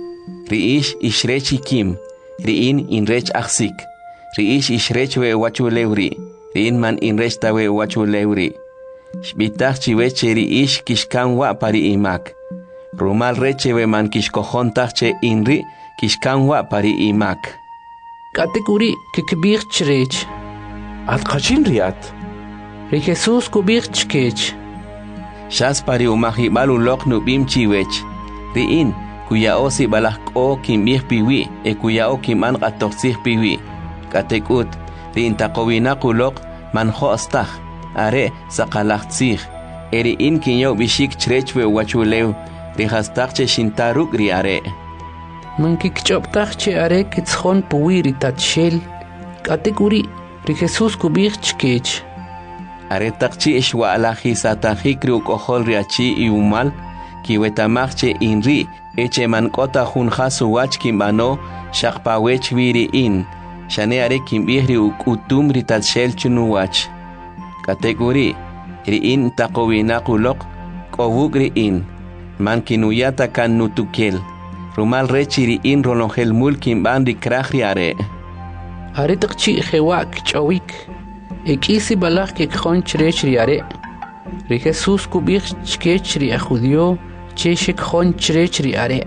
Riish ishrech ikim Riin inrech aksik Riish ishrech we wachu lewri Riin man inrech tawe wachu lewri Shbitah chiweche riish kishkan wa pari imak Rumal reche we man kishkohontah che inri kishkan wa pari imak Kategori kikbih chrech At qachin riat ri Jesus kubih chkech Shas pari umahibal ulok nubim chiwech Riin kuyao si balah ko kimbih piwi e kuyao kiman qatoksih piwi Katekut riin taqowina kulok man khostah are saqalaqtsih eri in kinyo bishik chrechwe wachulew rihastaqche shintaruk ri are man kikchoptaqche are kitshon puwi ri tatshel kategori ri Jesus kubih chkech are taqchi ishwa alahi satahik ri ukohol ri achi iumal kiwetamaqche inri eche man kota hun khasu wach kimbano shaqpawech wiri in shane are kimbih ri ukutum ri tatshel chunuwach kategori riin taqowinaquloq qowuk riin man kinuyata kan nutukel rumal rechi riin rolongel mulkin ban rikraj riare are taqchi khewak chawik ekisi balaj ke khon chrech riare ri Jesus kubih chkech ri judio cheshik khon chrech riare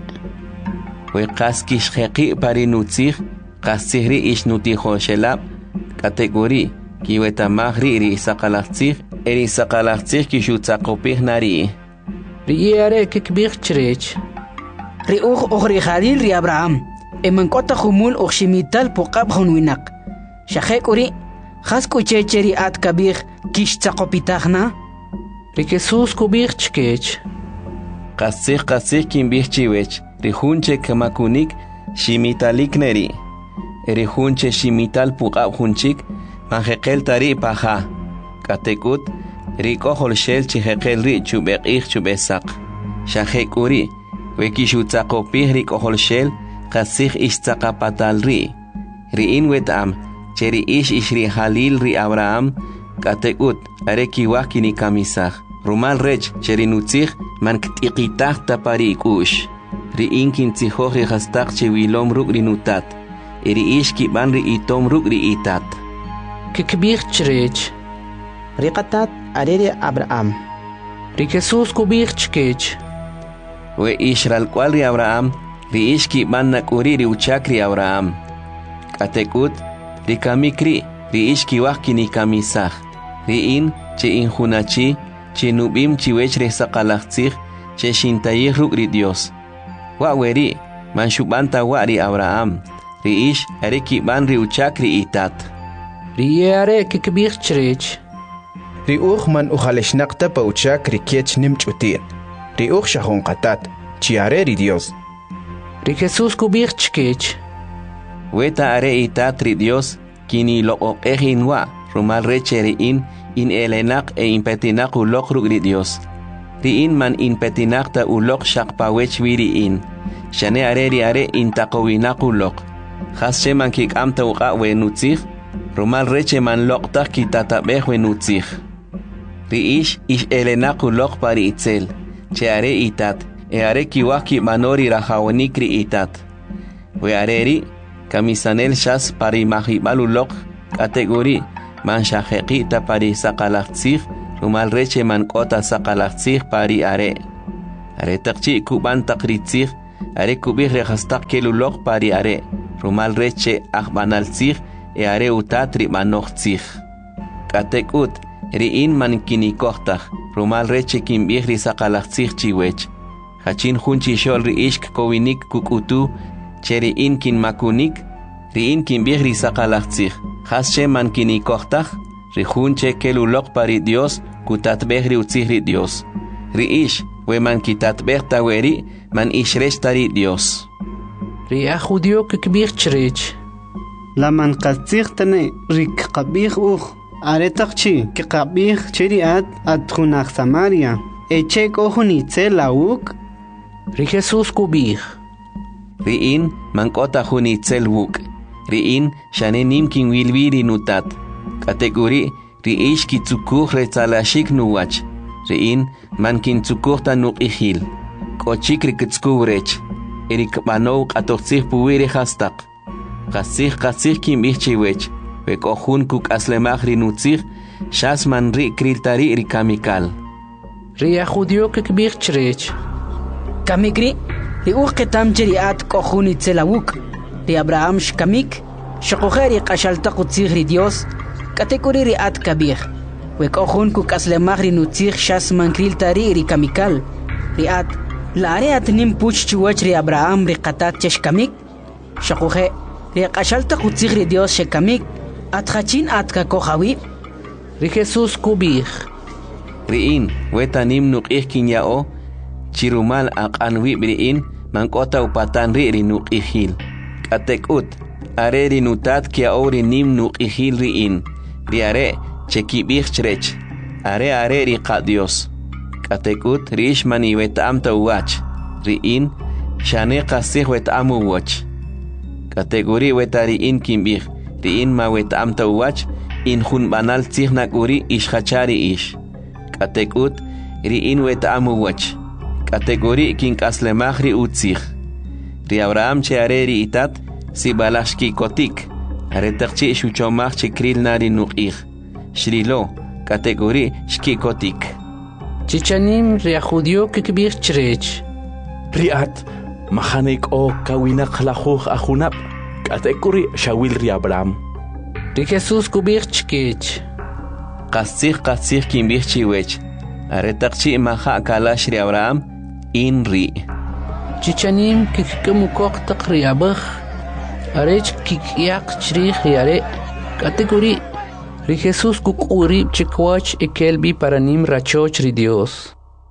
we qaskish khaqi parinutzih qasihri ishnuti khoshelab kategori kiweta mahri ri saqalaqtsih eri saqalaqtsih kishutzaqopih nari riare kikbih chrech ri uj ukhri khalil ri Abraham eman kota khumul ukhshimital puqab hunwinak shakhekuri khasku checheri at kabih kishtzaqopitahna ri Jesus kubih chkech qasih qasih kimbih chiwech ri hunche kamakunik shimitalik neri eri hunche shimital puqab hunchik manjeqel tari paja katekut rikohol shel chijeqel ri chubeqih chubesaq shajekuri wekishutzaqopih rikohol shel qasih ishtzaqapatal ri riin wetam cheri ish ishri halil ri Abraham katekut arekiwah kini kamisaj rumal rech cheri nutzih man ktiqitah tapari ikush riin kintzihoj ri hastaq chewilom ruk ri nutat eri ish kiban ri itom ruk ri itat kikbih chrech riqatat arere Abraham ri Jesus kubih chkech we ishral kwal ri Abraham ri ishki ban nakuri ri uchak ri Abraham katekut ri kamikri ri ishki wahkini kamisaj ri in che injunachi che nubim chiwech re saqalaqtsih che shintayih ruk ri Dios wa weri man shubanta wa ri Abraham ri ish areki ban ri uchak ri itat riare kikbih chrech ri uj man ujaleshnaqta pa uchak ri kiech nimchutin ri uj shahon qatat chiare ri Dios ri Jesus kubih chkech weta are itat ri Dios kini loqoqehin wa rumal recheri in in elenak e impetinaq uloq ruk ri Dios ri in man impetinaqta uloq shaqpawech wiri in shane are ri are intaqowinaq uloq khas man kik amta uqa we nutzih rumal reche man loqtaq kitatabeh we nutzih ri ish ish elenak uloq pari itzel che are itat e are kiwah ki manori rajawonik ri itat we are ri kamisanel shas pari mahibalulok kategori man shajeqita pari saqalaqtsij rumal reche man kota saqalaqtsij pari are are taqchi kuban taqritsij are kubih rehastaq kelulok pari are rumal reche ahbanaltsij e are utatri manoqtsij katekut riin man kinikoqtaj rumal reche kimbih risaqalaqtsij chiwech hachin junchi shol riishk kowinik kukutu cheri in kin makunik riin kimbih risaqalaqtsij hasche man kinikoqtaj rijunche kelulok pari Dios kutatbeh riutzij ri Dios riish we man kitatbeh taweri man ishresh tari Dios ria judio kikbih chrech la man qatzij tane rik qabih uj aretaqchi ki qabih cheriat atjunaq Samaria eche kohuni tselawuk ri Jesus kubih riin man kota juni tselwuk riin shane nimkin wilbiri nutat kategori riish kitsukuj retsalashik nuwach riin man kintsukuj tanuk ihil kochik rikitskubrech erik banow qatoqtsij puwiri hastaq qasij qasij kimbih chiwech we kohun kuk aslemaj rinutzij shas man ri kriltari rikamikal ria judio kikbih chrech kamikri ri uj qitam cheriat kohun itzelawuk ri Abraham shkamik shqokheri qashaltaq utzij ri Dios kategori ri at kabir we kohun kuk aslemaj rinutzij shas man kriltari rikamikal ri at laare atnim puch chiwach ri Abraham ri qatat cheshkamik shqokhe ri qashaltaq utzij ri Dios shkamik atkhachin atka kohawi ri Jesus kubih riin wetanim nuqih kinyao chirumal aqanwi briin man kota upatan ri ri nuqihil katekut are ri nutat kia ori nim nuqihil riin ri are chekibih chrech are are ri qa Dios katekut riish mani wetam tawach riin shane qasih wetam wach kategori wetari in kimbih riin ma wetam tawach in hun banal tzihnak uri ishachari ish katekut riin wetam wach kategori kin kaslemaj ri utzij ri Abraham che are ri itat si balashki kotik are taqchi shuchomaj che kril nari nuqih shrilo kategori shki kotik chichanim ria judio kikbih chrech riat mahanek o kawina khlajuj ajunab kategori shawil ri Abraham ri Jesus kubih chkech qasij qasij kimbih chiwech are taqchi maha kalash ri Abraham in ri chichanim kikkemukoq taq ri abaj arech kikyaq chrij yare kategori ri Jesus kukuri chikwach ekelbi paranim rachoch ri Dios.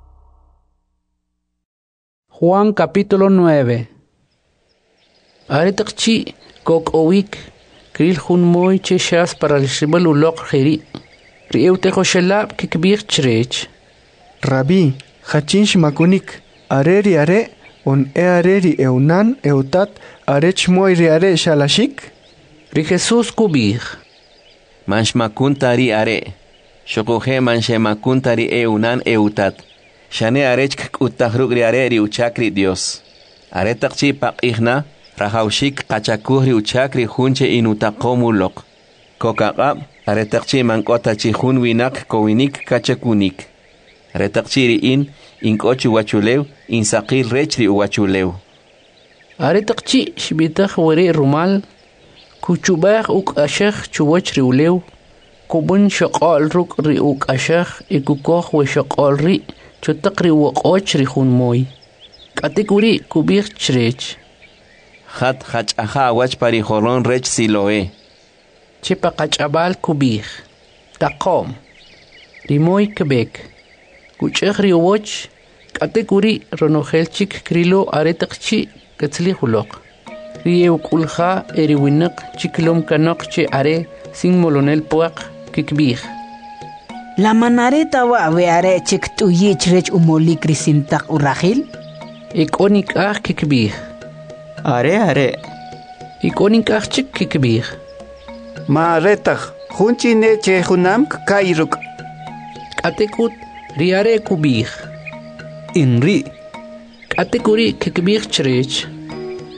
Juan capítulo nueve. Aretaqchi kok owik kril hun moy cheshas para el shibal ulok khiri ri eutejo shelab kikbir chrech Rabbi hachin shmakunik areri are on e areri eunan eutat arech moy ri are shalashik ri Jesus kubir manshmakuntari are shokoje manshemakuntari eunan eutat shane arech kutahrug ri are ri uchakri Dios are taqchi paqihna rahawshik qachakuh ri uchakri hunche inutaqomulok kokaqab are taqchi mankota chi hun winak kowinik kachakunik are taqchi ri in inkochi wachulew insaqil rechri wachulew are taqchi shbitakh wari rumal kuchubah uk ashakh chuwach riulew kubun shaqal ruk ri uk ashakh ikukoh we shaqal ri chutaqri waqoch ri hun moy katikuri kubir chrech khat khach aha wach pari holon rech siloe chipa qachabal kubir taqom rimoy kebek kuchkhri woch katikuri ronohelchik krilo aretaqchi katzli hulok rieu kulha eriwinak chiklom kanok che are sin molonel puak kikbih la manareta wa we are chik tu yichrech umoli krisintak urahil ikonik ah kikbih are are ikonik ah chik kikbih ma retag junchi ne che junam kairuk katekut riare kubih inri katekuri kikbih chrech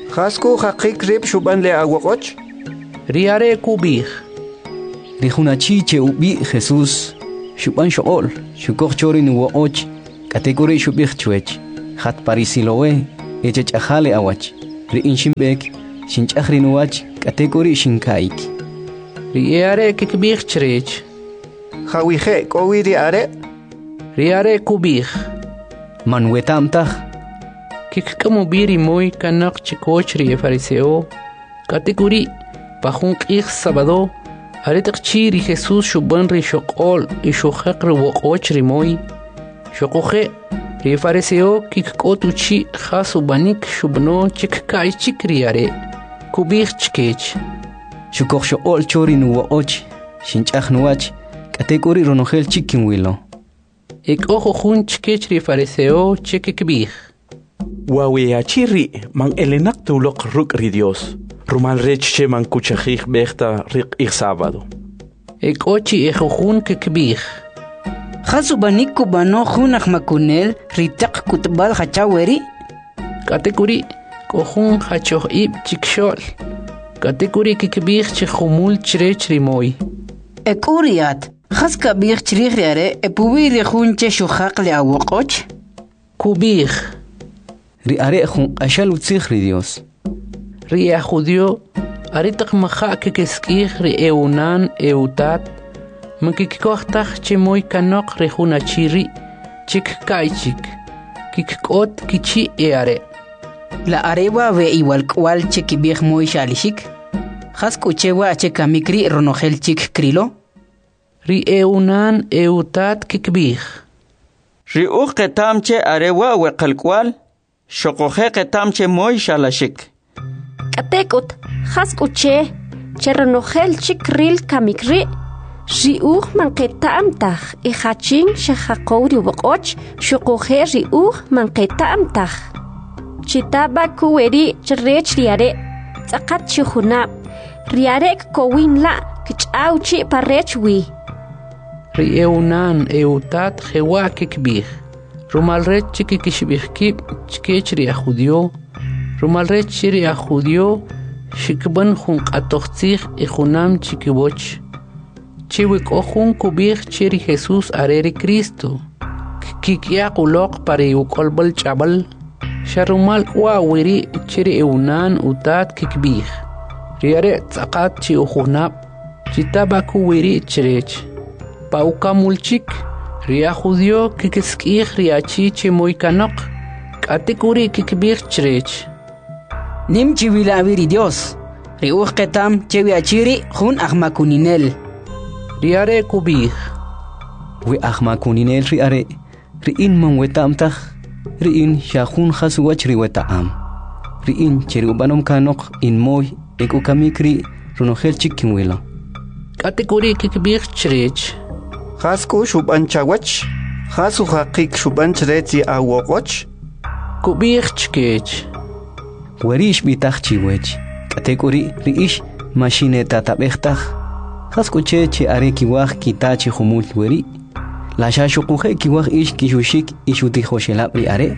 Hasku haqik rip shuban le awokoch. Riare kubih. Rijunachi che ubi Jesús. Shuban shool. Shukok chorin uwoch. Kategori shubih chwech. Hat parisilowe. Echech ajale awach. Ri inshimbek. Shinchachrin uwach. Kategori shinkaik. Riare kikbih chrech. Hawije kowi riare. Riare kubih. Manwetamtah. Kikkamu biri moy kanak chikoch ri fariseo. Kategori. Pajun qih sabado. Aretak chiri Jesús shuban ri shokol. I shukhaq ri wokoch ri moy. Shokoje. Ri fariseo kikkotu chi khasu banik shubno chikkai chikriare. Kubih chkech. Shukok shool chorin uwoch. Shinchach nuwach. Kategori ronogel chikin wilo. Ik ojo jun chkech ri fariseo chikikbih. Wawe achiri man elenak tulok ruk ri Dios. Rumal reche man kuchajih bechta rik ik sábado. Ik ochi ejo jun kikbih. Khasu banik kubano junak makunel ritak kutbal hachaweri. Kategori kohun hachoh ib chikshol. Kategori kikbih chkhumul chrech ri moy. Ek uriat. Khas kabih chrikhre e puwi khun che shukhaq le awoqoch. Kubih. Riare khun ashal utzikh ri Dios. Ri judio aritak maha kikeskih ri eunan eutat. Mkikkohtach chemoy kanok ri hunachiri chik kaichik. Kikkot kichi eare. La arewa ve igual kwal chekibih moy shalishik. Khas kuchewa chekamikri ronogel chik krilo. Ri eunan eutat kikbih. Ri u qetamche arewa we qalkwal. Shokoje qetamche moy shalashik. Katekut khaskuche cheronogel chikril kamikri. Ri u man qetamtach i khachin shaqawri woqoch shokoje ri u man qetamtach. Chitaba kuweri chrech riare. Tsaqat chihuna. Riare kowin la kichauchi parechwi. Ri eunan eutat jewa kikbih. Rumalret chikikishbihkib chkech ri judio. Rumalret chiri judio shikban jun qatoqtzig i junam chikiboch. Chiwik ojun kubih chiri Jesús areri Cristo. Kikia qulok pari ukolbal chabal. Sharumal wa wiri chiri eunan utat kikbih. Riare tsaqat chi ujunab. Chitabaku wiri chrech. Pauka mulchik, ria judio kikeskih riachi chemoy kanok, katekuri kikbir chrech. Nim chiwila aviri Dios, riuch ketam chewi achiri jun ahmakuninel. Riare kubih. We ahmakuninel riare, riin man wetamtach, riin shahun khasuwach riwetaam. Riin cheriubanom kanok in moy ekukamikri ronogel chikin wilo. Katekuri kikbir chrech. Hasku shuban chawach. Hasu haqik shuban chreti awokoch. Kubih chkech. Werish bitach chiwech. Kategori riish machine tatabechtach. Hasku cheche are kiwach kitachi humul weri. La shashukuhe kiwach ish kishushik ishuti hoshelab ri are.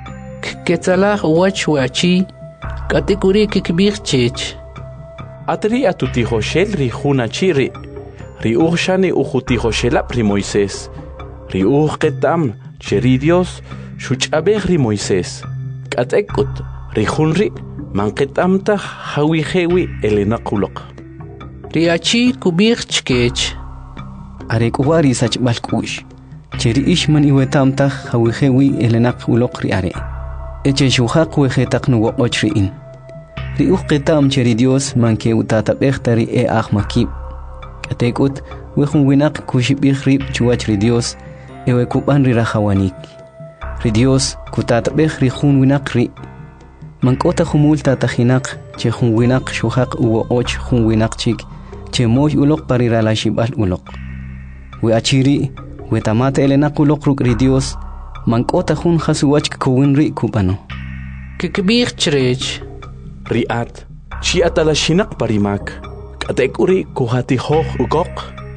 Ketzalah wach wachi. Kategori kikbir chech. Atri atuti hoshel ri hunachiri. Ri uxani ujuti hoshelab ri Moisés. Ri uj ketam cheri Dios shuchabeh ri Moisés. Katekut ri hunri man ketamta hawi hewi elenakulok. Ri achi kubih chkech. Are kuwari sach balkush. Cheri ishman iwetamta hawi hewi elenakulok ri are. Eche shuhaq wehetak nuwa ochriin. Ri uj ketam cheri Dios man ke utatabeh ri e ahmakib. Katekut wehun winak kushibih rib chuwach ri Dios ewe kuban ri rahawanik. Ri Dios kutatabeh ri hun winak ri. Mankota humul tatahinak che hun winak shuhaq uwo och hun winak chik che moy ulok parira la shibal ulok. We achiri we tamata elenak ulok ruk ri Dios mankota hun khasuwach kuwin ri kubano. Kikbih chrech. Riat chi atala shinak parimak. Katekuri kuhati hoh ugok.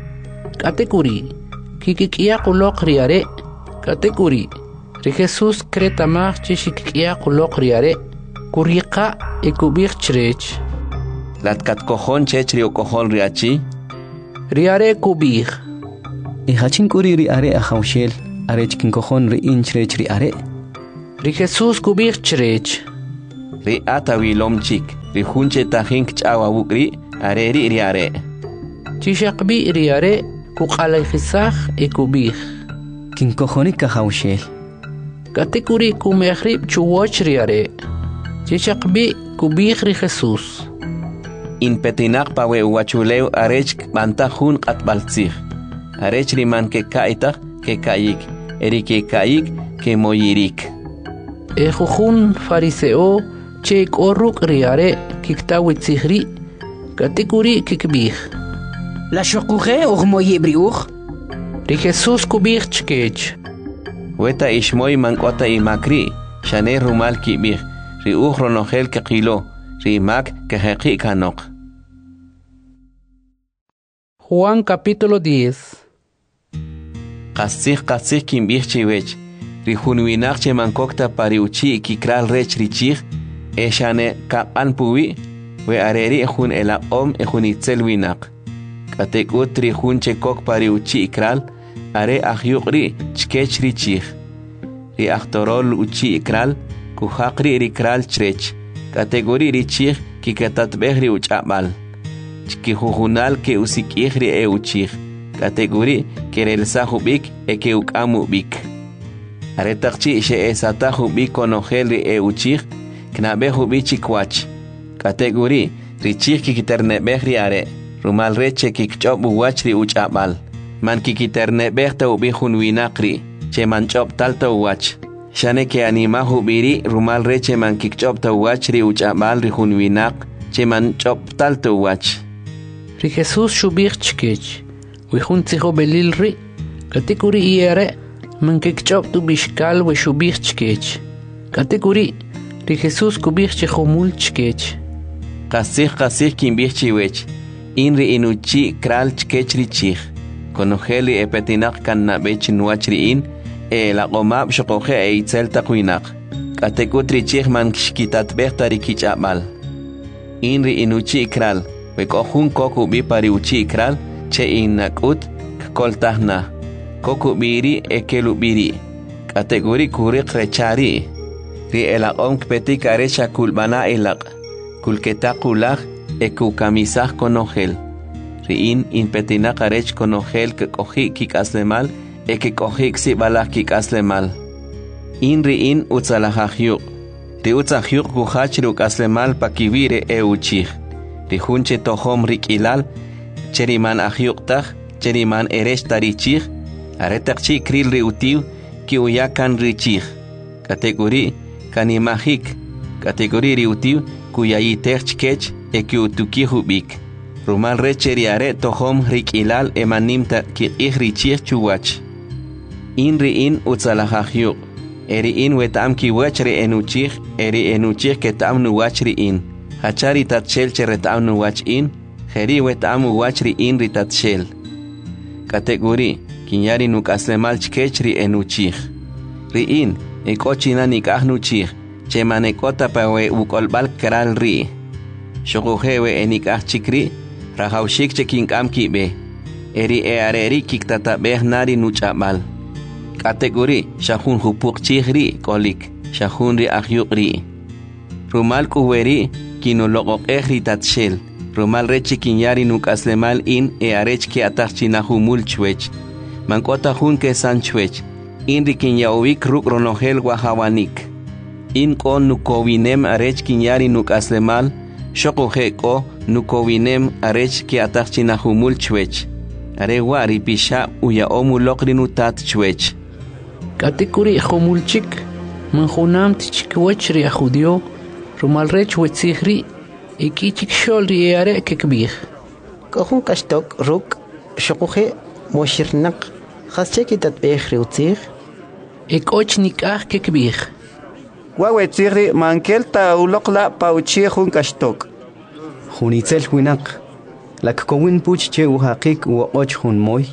Katekuri kikikia kulok riare. Katekuri ri Jesús kreta mach chikikia kulok riare. Kuriqa ekubih chrech. Latkat cojon chech rio cojon riachi. Riare kubih. E hachin kuri ri are a haushel. Arech kin cojon ri inchrech ri are. Ri Jesús kubih chrech. Ri atawi lomchik. Ri hunche tajink chawa wukri. Are ri ri are. Chishakbi riare kuqalay khisakh ekubih. Kin cojonik ka haushel. Katekuri kumehrib chuwach riare. Chishakbi kubih ri Jesús. In petinak pawe uachuleu arech bantahun qatbaltzih. Arech riman ke kaitah ke kayik. Eri ke kayik ke moyirik. Ejujun fariseo chek oruk riare kiktawitzihri. Katekuri kikbih. La shokuje og moyibriuch. Ri Jesús kubih chkech. Weta ishmoy mankota imakri. Shane rumal kibih. Ri uch ronohel ke qilo. Ri mak ke heqi kanok. Juan capítulo diez. Qasih qasih kimbih chiwech. Ri hunwinak che mankokta pari uchi kikral rech richih. Eshane kapan puwi. We areri ejun elaqom ejun itzel winak. Katek utri hun che kok pari uchi ikral. Are ahyuqri chkech richih. Ri achtorol uchi ikral. Kuhaqri rikral chrech. Kategori richih kikatatbehri uchabal. Chkihujunal ke usikihri e uchih. Kategori kerelsahubik e ke ukamubik. Aretakchi she esatahubik konoheli e uchih. Knabehubik chikwach. Kategori richih kikiternebehri are. Rumal reche kikchobu wachri uchabal. Man kikiternebehta ubihun winakri. Che manchop talta uwach. Shane ke animahu biri rumal reche man kikchop ta wachri uchabal ri hunwinak che man chop tal ta wach. Ri Jesús shubih chkech. Wihun tziho belil ri. Katekuri iere man kikchop tu bishkal we shubih chkech. Katekuri ri Jesús kubih chehomul chkech. Qasih qasih kimbih chiwech. Inri inuchi kral chkech ri chih. Konoheli epetinak kan nabech nuachri in. E la gomab shokoje e itzel taquinak. Katekutri chihman shkitat behtari kichabal. Inri inuchi ikral. Wekohun koku bi pari uchi ikral. Che inakut koltahna. Koku biri e kelu biri. Kategori kurik rechari. Ri elaqom kpetik arecha kulbana elaq. Kulketakulak e kukamisah konogel. Ri in inpetinak arech konogel ke kohi kikaslemal. Eke kohik si balak kik aslemal. Inri in utzalahahyuk. Ri utzahyuk kuhachiruk aslemal pakivire e uchih. Ri hunche tohom rik ilal. Cheriman ahyuk tah. Cheriman eresh tarichih. Aretak chi kril ri utiv. Ki uyakan richih. Kategori kanimahik. Kategori ri utiv. Kuyayitech chkech. Eki utukihubik. Rumal recheri are tohom rik ilal emanimta ki ihrichih chuwach. Inri in utzalahahyuk. Eri in wetam ki wachri enuchih. Eri enuchih ketam nuwachri in. Hachari tatshel cheretam nuwach in. Heri wetam wachri in ritatshel. Kategori kinyari nukaslemal chkechri enuchih. Ri in ekochina nikah nuchih. Chemanekota pawe ukolbal kral ri. Shokuhewe enikah chikri. Rahaushik chekinkam kibe. Eri e areri kiktatabeh nari nuchabal. Kategori shahun hupuk chihri kolik. Shahun ri ahyukri. Rumal kuweri kinologok ehri tatshel. Rumal rechi kinyari nukaslemal in e arech ki atachchinahumul chwech. Mankota hun ke san chwech. Inri kinyawik ruk ronohel wahawanik. In kon nukowinem arech kinyari nukaslemal. Shokuhe ko nukowinem arech ki atachchinahumul chwech. Are wari pisha uya omulokri tat chwech. Katekuri homulchik. Manjunam tichkwech ri ajudio. Rumal rech wetzihri. Ikichik shol ri eare kekbih. Kohun kashtok ruk. Shokuhe moshirnak. Khascheki tatbeh ri utzih. Ekoch nikah kekbih. Wawetzihri mankelta ulokla pauchie hun kashtok. Hunitzel winak. Lak kowin puch che uhaqik u och hun moy.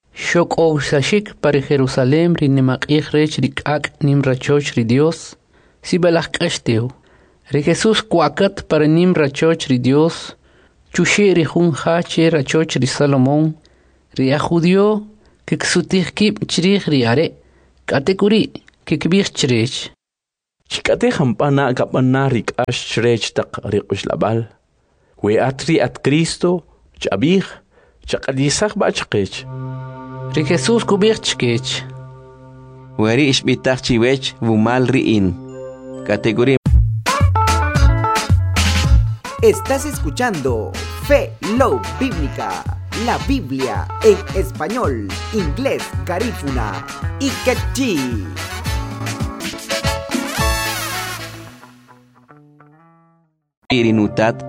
Shok o sashik para Jerusalem ri nemakih rech ri kak nim rachoch ri Dios. si balakashteu. Ri Jesús kuakat para nim rachoch ri Dios, chushi ri hun hache rachoch ri Salomón, ri a judío que ksutih kip chrich ri are, katekuri que kbich chrech. Chikate hampana kapana rik ash chrech tak rikush labal. We atri at Cristo, chabich, chakadisach ba chkech. Ri Jesús kubich chkech. Weri ishbitach chiwech vumal riin. Categoría. Estás escuchando Fe Love Bíblica, la Biblia en español, inglés, garífuna y quechí. Irinutat